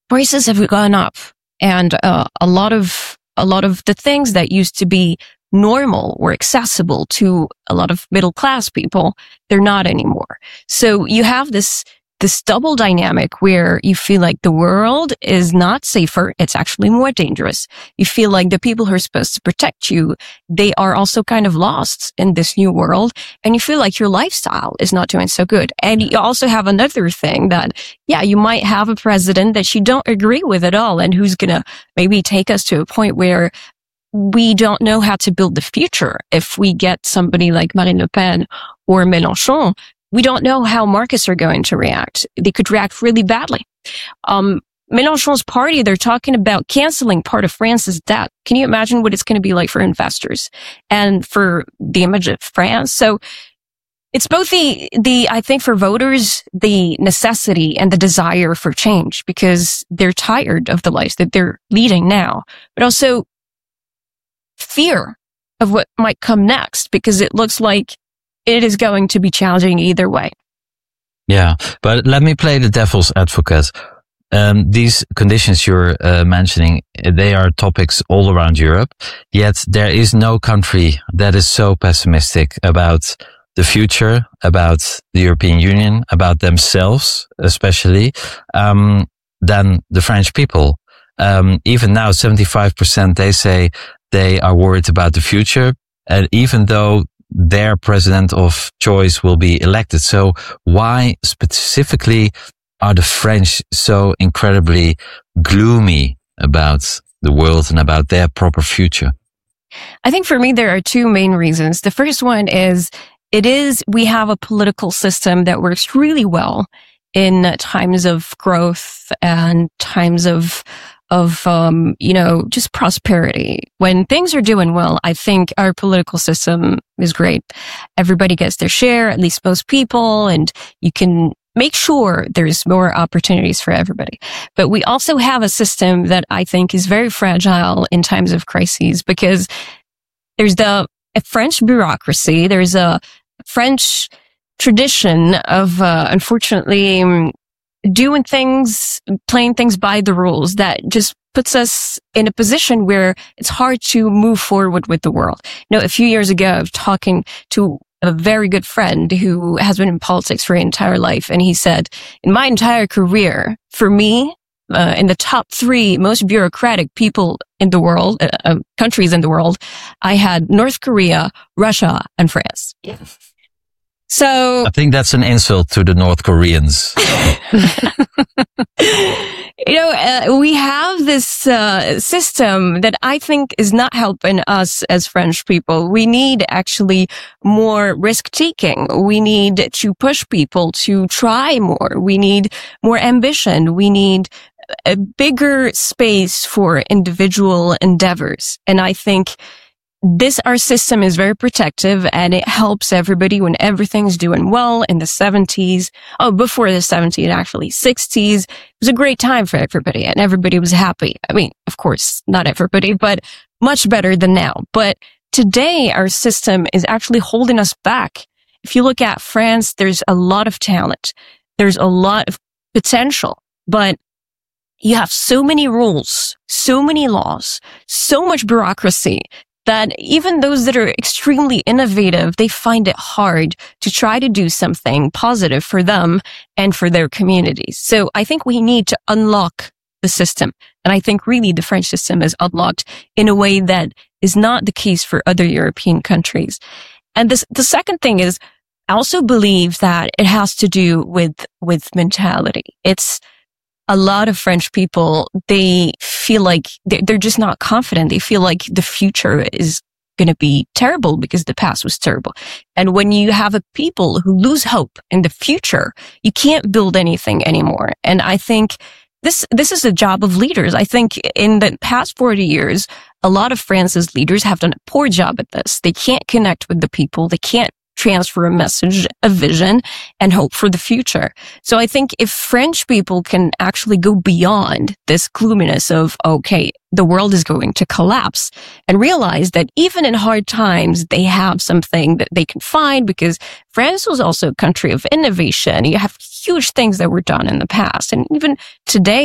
prices have gone up, and a lot of the things that used to be normal or accessible to a lot of middle class people, they're not anymore. So you have this double dynamic where you feel like the world is not safer, it's actually more dangerous. You feel like the people who are supposed to protect you, they are also kind of lost in this new world, and you feel like your lifestyle is not doing so good. And you also have another thing that, yeah, you might have a president that you don't agree with at all, and who's gonna maybe take us to a point where we don't know how to build the future. If we get somebody like Marine Le Pen or Mélenchon, we don't know how markets are going to react. They could react really badly. Mélenchon's party, they're talking about canceling part of France's debt. Can you imagine what it's going to be like for investors and for the image of France? So it's both I think for voters, the necessity and the desire for change, because they're tired of the lives that they're leading now, but also fear of what might come next, because it looks like it is going to be challenging either way. Yeah, but let me play the devil's advocate. These conditions you're mentioning, they are topics all around Europe, yet there is no country that is so pessimistic about the future, about the European Union, about themselves especially, than the French people. Even now, 75% they say they are worried about the future, and even though their president of choice will be elected. So why specifically are the French so incredibly gloomy about the world and about their proper future? I think for me, there are two main reasons. The first one is, we have a political system that works really well in times of growth and times of just prosperity. When things are doing well, I think our political system is great. Everybody gets their share, at least most people, and you can make sure there's more opportunities for everybody. But we also have a system that I think is very fragile in times of crises, because there's a French bureaucracy, there's a French tradition of, unfortunately, doing things, playing things by the rules that just puts us in a position where it's hard to move forward with the world. A few years ago, I was talking to a very good friend who has been in politics for his entire life, and he said, in my entire career, for me, in the top 3 most bureaucratic people in the world, countries in the world, I had North Korea, Russia, and France. Yeah. So I think that's an insult to the North Koreans. We have this system that I think is not helping us as French people. We need actually more risk-taking. We need to push people to try more. We need more ambition. We need a bigger space for individual endeavors. And I think our system is very protective, and it helps everybody when everything's doing well in the 70s. Oh, before the 70s, actually, 60s. It was a great time for everybody, and everybody was happy. I mean, of course, not everybody, but much better than now. But today, our system is actually holding us back. If you look at France, there's a lot of talent. There's a lot of potential, but you have so many rules, so many laws, so much bureaucracy, that even those that are extremely innovative, they find it hard to try to do something positive for them and for their communities. So I think we need to unlock the system. And I think really the French system is unlocked in a way that is not the case for other European countries. And the second thing is, I also believe that it has to do with mentality. It's a lot of French people, they feel like they're just not confident. They feel like the future is going to be terrible because the past was terrible. And when you have a people who lose hope in the future, you can't build anything anymore. And I think this is a job of leaders. I think in the past 40 years, a lot of France's leaders have done a poor job at this. They can't connect with the people. They can't transfer a message, a vision, and hope for the future. So I think if French people can actually go beyond this gloominess of, okay, the world is going to collapse, and realize that even in hard times, they have something that they can find, because France was also a country of innovation. You have huge things that were done in the past. And even today,